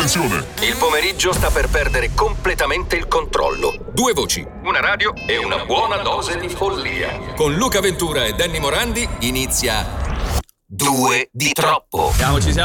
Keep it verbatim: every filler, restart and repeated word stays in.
Attenzione! Il pomeriggio sta per perdere completamente il controllo. Due voci, una radio e una buona dose di follia. Con Luca Ventura e Danny Morandi inizia Due di troppo. Siamo, ci siamo.